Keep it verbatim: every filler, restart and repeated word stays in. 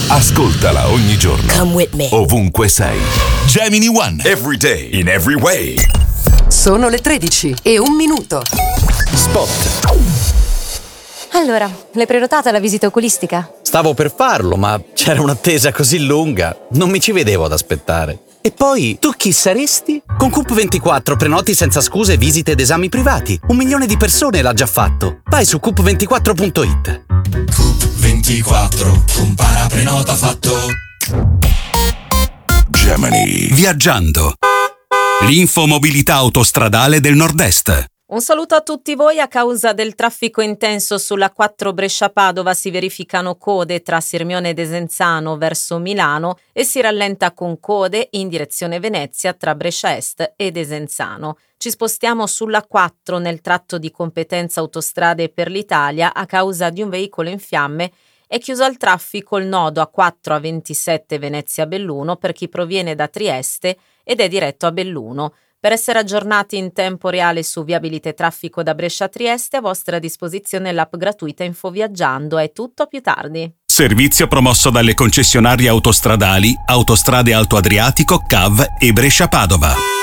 Ascoltala ogni giorno. Come with me. Ovunque sei. Gemini One. Every day, in every way. Sono le tredici e un minuto. Spot. Allora, l'hai prenotata la visita oculistica? Stavo per farlo, ma c'era un'attesa così lunga. Non mi ci vedevo ad aspettare. E poi, tu chi saresti? Con Coop ventiquattro prenoti senza scuse visite ed esami privati. Un milione di persone l'ha già fatto. Vai su coop ventiquattro punto it. Coop ventiquattro, compara, prenota, fatto. Gemini. Viaggiando. L'infomobilità autostradale del Nord-Est. Un saluto a tutti voi. A causa del traffico intenso sulla quattro Brescia-Padova si verificano code tra Sirmione e Desenzano verso Milano e si rallenta con code in direzione Venezia tra Brescia Est e Desenzano. Ci spostiamo sulla quattro nel tratto di competenza Autostrade per l'Italia. A causa di un veicolo in fiamme è chiuso al traffico il nodo A quattro A ventisette Venezia-Belluno per chi proviene da Trieste ed è diretto a Belluno. Per essere aggiornati in tempo reale su viabilità e traffico da Brescia a Trieste, a vostra disposizione l'app gratuita Infoviaggiando. È tutto, a più tardi. Servizio promosso dalle concessionarie autostradali Autostrade Alto Adriatico, C A V e Brescia Padova.